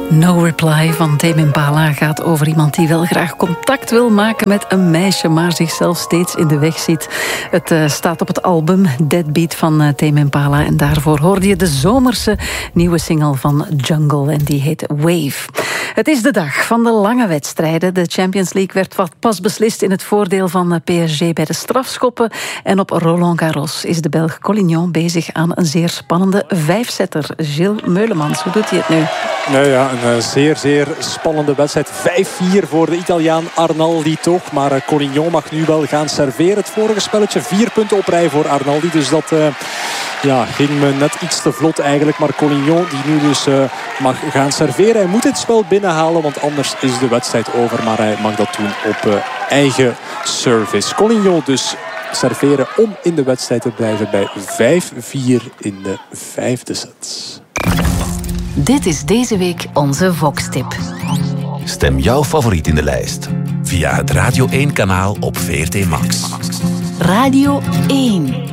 No Reply van Tame Impala gaat over iemand die wel graag contact wil maken met een meisje, maar zichzelf steeds in de weg ziet. Het staat op het album Deadbeat van Tame Impala en daarvoor hoorde je de zomerse nieuwe single van Jungle en die heet Wave. Het is de dag van de lange wedstrijden. De Champions League werd pas beslist in het voordeel van PSG bij de strafschoppen en op Roland Garros is de Belg Collignon bezig aan een zeer spannende vijfsetter. Gilles Meulemans, hoe doet hij het nu? Nou ja, een zeer, zeer spannende wedstrijd. 5-4 voor de Italiaan Arnaldi toch. Maar Collignon mag nu wel gaan serveren. Het vorige spelletje 4 punten op rij voor Arnaldi. Dus dat ging me net iets te vlot eigenlijk. Maar Collignon die nu dus mag gaan serveren. Hij moet dit spel binnenhalen, want anders is de wedstrijd over. Maar hij mag dat doen op eigen service. Collignon dus serveren om in de wedstrijd te blijven bij 5-4 in de vijfde set. Dit is deze week onze Vox-tip. Stem jouw favoriet in de lijst via het Radio 1-kanaal op VRT Max. Radio 1.